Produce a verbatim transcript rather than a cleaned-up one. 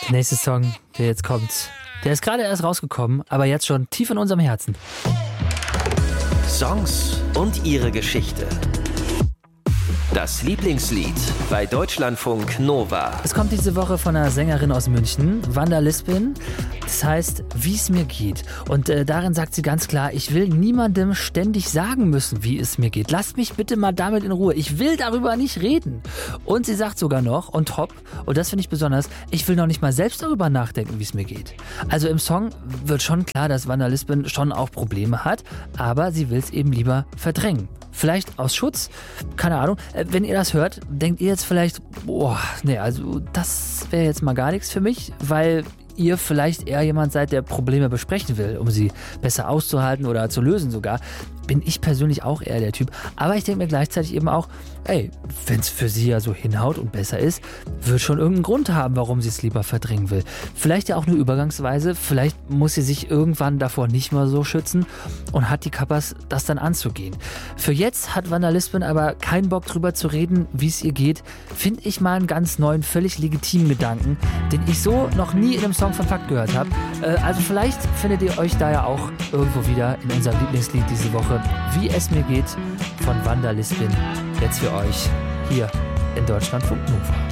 Der nächste Song, der jetzt kommt, der ist gerade erst rausgekommen, aber jetzt schon tief in unserem Herzen. Songs und ihre Geschichte. Das Lieblingslied bei Deutschlandfunk Nova. Es kommt diese Woche von einer Sängerin aus München, Wanda Lispin. Das heißt, wie es mir geht. Und äh, darin sagt sie ganz klar, ich will niemandem ständig sagen müssen, wie es mir geht. Lasst mich bitte mal damit in Ruhe. Ich will darüber nicht reden. Und sie sagt sogar noch, on top, und das finde ich besonders, ich will noch nicht mal selbst darüber nachdenken, wie es mir geht. Also im Song wird schon klar, dass Wanda Lispin schon auch Probleme hat, aber sie will es eben lieber verdrängen. Vielleicht aus Schutz, keine Ahnung. Wenn ihr das hört, denkt ihr jetzt vielleicht, boah, nee, also das wäre jetzt mal gar nichts für mich, weil ihr vielleicht eher jemand seid, der Probleme besprechen will, um sie besser auszuhalten oder zu lösen sogar. Bin ich persönlich auch eher der Typ. Aber ich denke mir gleichzeitig eben auch, ey, wenn es für sie ja so hinhaut und besser ist, wird schon irgendeinen Grund haben, warum sie es lieber verdrängen will. Vielleicht ja auch nur übergangsweise, vielleicht muss sie sich irgendwann davor nicht mehr so schützen und hat die Kappas, das dann anzugehen. Für jetzt hat Wanda Lispin aber keinen Bock drüber zu reden, wie es ihr geht. Finde ich mal einen ganz neuen, völlig legitimen Gedanken, den ich so noch nie in einem Song von Fakt gehört habe. Äh, also vielleicht findet ihr euch da ja auch irgendwo wieder in unserem Lieblingslied diese Woche, Wie es mir geht, von Wanda Lispin. Jetzt für euch hier in Deutschlandfunk Nova.